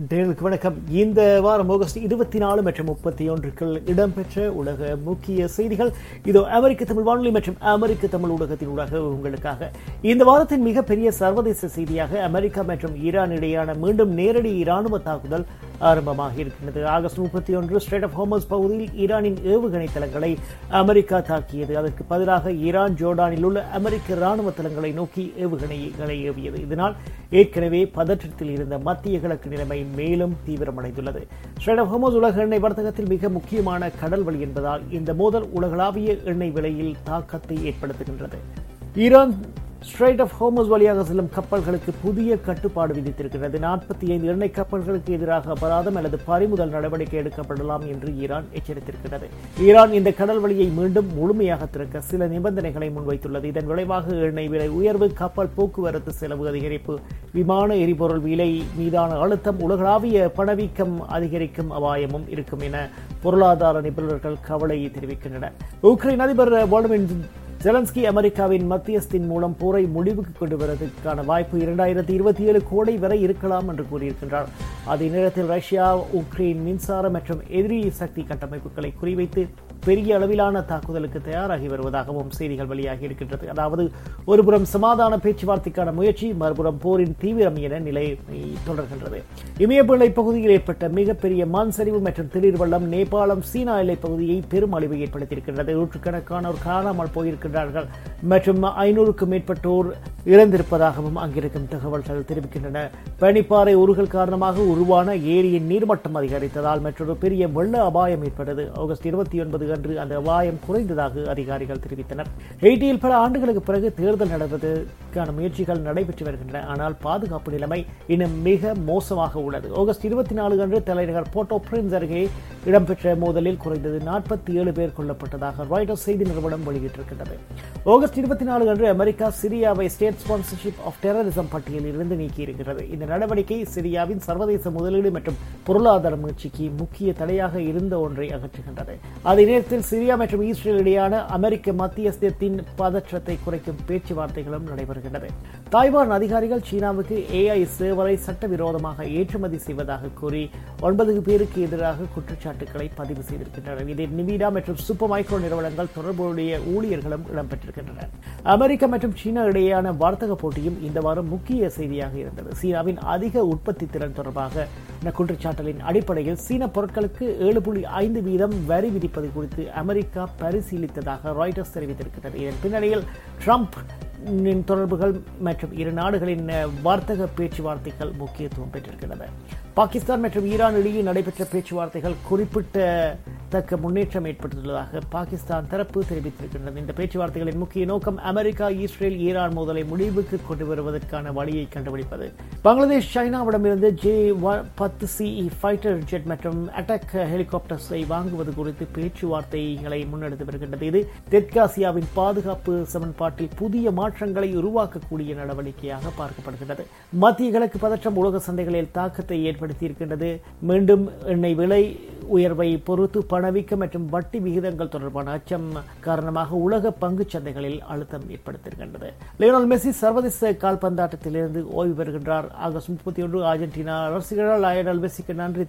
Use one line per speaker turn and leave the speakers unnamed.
டேலுக்கு வணக்கம். இந்த வாரம் ஆகஸ்ட் 24 மற்றும் 31க்குள் இடம்பெற்ற உலக முக்கிய செய்திகள் இதோ அமெரிக்க தமிழ் வானொலி மற்றும் அமெரிக்க தமிழ் ஊடகத்தினூடாக உங்களுக்காக. இந்த வாரத்தின் மிகப்பெரிய சர்வதேச செய்தியாக அமெரிக்கா மற்றும் ஈரான் இடையான மீண்டும் நேரடி இராணுவ தாக்குதல் ஆரம்பமாக இருக்கின்றது. ஆகஸ்ட் 31 ஸ்ட்ரெய்ட் ஆஃப் ஹோர்முஸ் பகுதியில் ஈரானின் ஏவுகணை தளங்களை அமெரிக்கா தாக்கியது. அதற்கு பதிலாக ஈரான் ஜோர்டானில் உள்ள அமெரிக்க இராணுவ தளங்களை நோக்கி ஏவுகணைகளை ஏவியது. இதனால் ஏற்கனவே பதற்றத்தில் இருந்த மத்திய கிழக்கு நிலைமை மேலும் தீவிரமடைந்துள்ளது. ஸ்ட்ரெய்ட் ஆஃப் ஹோர்முஸ் உலக எண்ணெய் வர்த்தகத்தில் மிக முக்கியமான கடல் வழி என்பதால் இந்த மோதல் உலகளாவிய எண்ணெய் விலையில் தாக்கத்தை ஏற்படுத்துகின்றது. ஈரான் ஸ்ட்ரெய்ட் ஆஃப் ஹோர்முஸ் வழியாக செல்லும் கப்பல்களுக்கு புதிய கட்டுப்பாடு விதித்திருக்கிறது. 45 எண்ணெய் கப்பல்களுக்கு எதிராக அபராதம் அல்லது பறிமுதல் நடவடிக்கை எடுக்கப்படலாம் என்று ஈரான் எச்சரித்திருக்கிறது. ஈரான் இந்த கடல் வழியை மீண்டும் முழுமையாக திறக்க சில நிபந்தனைகளை முன்வைத்துள்ளது. இதன் விளைவாக எண்ணெய் விலை உயர்வு, கப்பல் போக்குவரத்து செலவு அதிகரிப்பு, விமான எரிபொருள் விலை மீதான அழுத்தம், உலகளாவிய பணவீக்கம் அதிகரிக்கும் அபாயமும் இருக்கும் என பொருளாதார நிபுணர்கள் கவலை தெரிவிக்கின்றனர். உக்ரைன் அதிபர் வாலடிமிர் ஜெலன்ஸ்கி அமெரிக்காவின் மத்தியஸ்தின் மூலம் போரை முடிவுக்கு கொண்டு வருவதற்கான வாய்ப்பு 2027 கோடை வரை இருக்கலாம் என்று கூறியிருக்கின்றார். அதே நேரத்தில் ரஷ்யா உக்ரைன் மின்சார மற்றும் எதிரி சக்தி கட்டமைப்புகளை குறிவைத்து பெரிய அளவிலான தாக்குதலுக்கு தயாராகி வருவதாகவும் செய்திகள் வெளியாகி இருக்கின்றது. அதாவது ஒருபுறம் சமாதான பேச்சுவார்த்தைக்கான முயற்சி, மறுபுறம் போரின் தீவிரம் என நிலை தொடர்கின்றது. இமயமலை பகுதியில் ஏற்பட்ட மிகப்பெரிய மண் சரிவு மற்றும் திடீர் வெள்ளம் நேபாளம் சீனா எல்லைப் பகுதியை பெரும் அழிவை ஏற்படுத்தியிருக்கின்றது. நூற்றுக்கணக்கானோர் காணாமல் போயிருக்கின்றார்கள் மற்றும் 500க்கும் மேற்பட்டோர் இறந்திருப்பதாகவும் அங்கிருக்கும் தகவல்கள் தெரிவிக்கின்றன. பனிப்பாறை உருகல் காரணமாக உருவான ஏரியின் நீர்மட்டம் அதிகரித்ததால் மற்றொரு பெரிய வெள்ள அபாயம் ஏற்பட்டது. ஆகஸ்ட் 29 அன்று அந்த அபாயம் குறைந்ததாக அதிகாரிகள் தெரிவித்தனர். ஹெய்ட்டியில் பல ஆண்டுகளுக்கு பிறகு தேர்தல் நடத்துவதற்கான முயற்சிகள் நடைபெற்று வருகின்றன. ஆனால் பாதுகாப்பு நிலைமை இன்னும் மிக மோசமாக உள்ளது. ஆகஸ்ட் 24 அன்று தலைநகர் போர்ட்டோ பிரின்ஸ் அருகே இடம்பெற்ற மோதலில் குறைந்தது 47 பேர் கொல்லப்பட்டதாக ராய்ட்டர்ஸ் செய்தி நிறுவனம் வெளியிட்டிருக்கிறது. ஆகஸ்ட் 24 அன்று America சிரியாவை state sponsorship of terrorism பட்டியலில் இருந்து நீக்கியிருக்கிறது. இந்த நடவடிக்கை சிரியாவின் சர்வதேச முதலீடு மற்றும் பொருளாதார முயற்சிக்கு முக்கிய தடையாக இருந்த ஒன்றை அகற்றுகின்றது. அதே நேரத்தில் சிரியா மற்றும் இஸ்ரேல் இடையான அமெரிக்க மத்தியஸ்தத்தின் பதற்றத்தை குறைக்கும் பேச்சுவார்த்தைகளும் நடைபெறுகின்றது. தாய்வான் அதிகாரிகள் சீனாவுக்கு AI சேவரை சட்டவிரோதமாக ஏற்றுமதி செய்வதாக கூறி 9 பேருக்கு எதிராக குற்றச்சாட்டுகளை பதிவு செய்திருக்கின்றனர். இதில் நிவிடா மற்றும் சூப்பர் மைக்ரோ நிறுவனங்கள் தொடர்புடைய ஊழியர்களும் இடம்பெற்றிருக்கின்றனர். அமெரிக்கா மற்றும் சீனா இடையேயான வர்த்தக போட்டியும் இந்த வாரம் முக்கிய செய்தியாக இருந்தது. சீனாவின் அதிக உற்பத்தி திறன் தொடர்பாக குற்றச்சாட்டுகளின் அடிப்படையில் சீன பொருட்களுக்கு 7.5% வரி விதிப்பது குறித்து அமெரிக்கா பரிசீலித்ததாக ராய்ட்டர்ஸ் தெரிவித்திருக்கிறது. இதன் பின்னணியில் ட்ரம்ப் தொடர்புகள் மற்றும் இரு நாடுகளின் வர்த்தக பேச்சுவார்த்தைகள் முக்கியத்துவம் பெற்றிருக்கிறது. பாகிஸ்தான் மற்றும் ஈரான் இடையே நடைபெற்ற பேச்சுவார்த்தைகள் குறிப்பிடத்தக்க முன்னேற்றம் ஏற்பட்டுள்ளதாக பாகிஸ்தான் தரப்பு தெரிவித்திருக்கின்றது. இந்த பேச்சுவார்த்தைகளின் முக்கிய நோக்கம் அமெரிக்கா இஸ்ரேல் ஈரான் மோதலை முடிவுக்கு கொண்டு வருவதற்கான வழியை கண்டுபிடிப்பது. பங்களாதேஷ் சைனாவிடமிருந்து J-10C ஃபைட்டர் ஜெட் மற்றும் அட்டாக் ஹெலிகாப்டர்ஸை வாங்குவது குறித்து பேச்சுவார்த்தைகளை முன்னெடுத்து வருகின்றது. இது தெற்காசியாவின் பாதுகாப்பு சமன்பாட்டில் புதிய மாற்றங்களை உருவாக்கக்கூடிய நடவடிக்கையாக பார்க்கப்படுகிறது. மத்திய கிழக்கு பதற்றம் உலக சந்தைகளில் தாக்கத்தை ஏற்படுத்தியிருக்கின்றது. மீண்டும் எண்ணெய் விலை உயர்வை பொறுத்து பணவீக்கம் மற்றும் வட்டி விகிதங்கள் தொடர்பான அச்சம் காரணமாக உலக பங்கு சந்தைகளில் அழுத்தம் ஏற்படுத்தியிருக்கின்றது. லியோனல் மெஸ்ஸி சர்வதேச கால்பந்தாட்டத்திலிருந்து ஓய்வு பெறுகின்றார். ஆகஸ்ட் 31 அர்ஜென்டினா ரசிகர்கள் லயனல் மெஸ்ஸிக்கு நன்றி